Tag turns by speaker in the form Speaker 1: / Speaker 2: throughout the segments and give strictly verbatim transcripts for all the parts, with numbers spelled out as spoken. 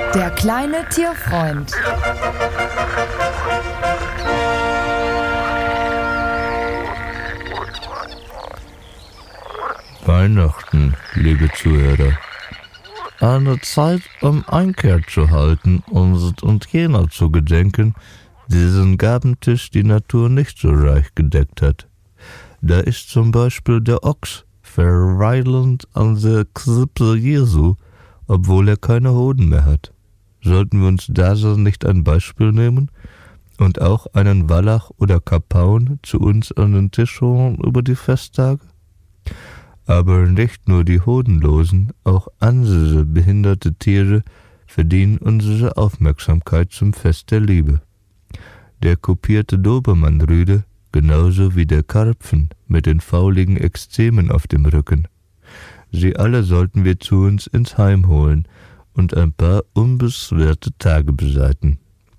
Speaker 1: Der kleine Tierfreund.
Speaker 2: Weihnachten, liebe Zuhörer. Eine Zeit, um Einkehr zu halten und, und jener zu gedenken, diesen Gabentisch die Natur nicht so reich gedeckt hat. Da ist zum Beispiel der Ochs, verweilend an der Krippe Jesu, obwohl er keine Hoden mehr hat. Sollten wir uns da so nicht ein Beispiel nehmen und auch einen Wallach oder Kapaun zu uns an den Tisch holen über die Festtage? Aber nicht nur die Hodenlosen, auch andere behinderte Tiere verdienen unsere Aufmerksamkeit zum Fest der Liebe. Der kopierte Dobermannrüde, genauso wie der Karpfen mit den fauligen Ekzemen auf dem Rücken. Sie alle sollten wir zu uns ins Heim holen und ein paar unbeschwerte Tage beseiten.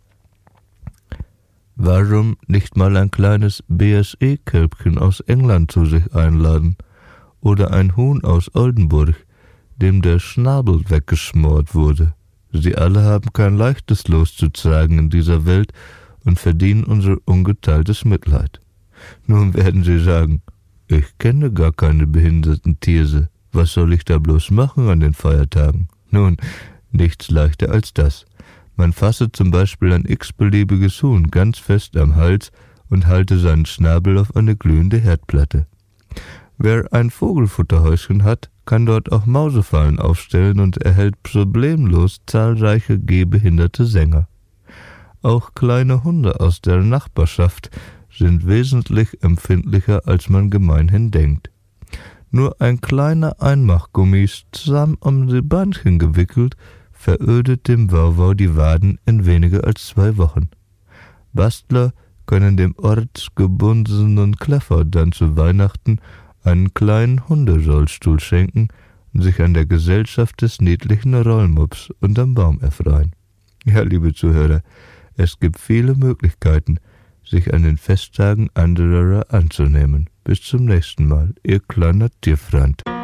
Speaker 2: Warum nicht mal ein kleines B S E-Kälbchen aus England zu sich einladen oder ein Huhn aus Oldenburg, dem der Schnabel weggeschmort wurde? Sie alle haben kein leichtes Los zu tragen in dieser Welt und verdienen unser ungeteiltes Mitleid. Nun werden Sie sagen, ich kenne gar keine behinderten Tiere, was soll ich da bloß machen an den Feiertagen? Nun, nichts leichter als das. Man fasse zum Beispiel ein x-beliebiges Huhn ganz fest am Hals und halte seinen Schnabel auf eine glühende Herdplatte. Wer ein Vogelfutterhäuschen hat, kann dort auch Mausefallen aufstellen und erhält problemlos zahlreiche gehbehinderte Sänger. Auch kleine Hunde aus der Nachbarschaft sind wesentlich empfindlicher, als man gemeinhin denkt. Nur ein kleiner Einmachgummi zusammen um die Beinchen gewickelt, verödet dem Wauwau die Waden in weniger als zwei Wochen. Bastler können dem ortsgebundenen Kleffer dann zu Weihnachten einen kleinen Hunderollstuhl schenken und sich an der Gesellschaft des niedlichen Rollmops unterm Baum erfreuen. Ja, liebe Zuhörer, es gibt viele Möglichkeiten, sich an den Festtagen anderer anzunehmen. Bis zum nächsten Mal, Ihr kleiner Tierfreund.